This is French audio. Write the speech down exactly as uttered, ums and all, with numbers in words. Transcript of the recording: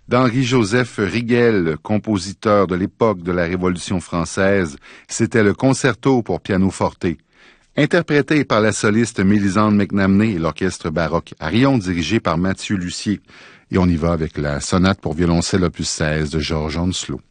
d'Henri-Joseph Rigel, compositeur de l'époque de la Révolution française. C'était le concerto pour piano forte, interprété par la soliste Mélisande McNamee et l'orchestre baroque Arion dirigé par Mathieu Lussier. Et on y va avec la sonate pour violoncelle opus seize de George Hounslow.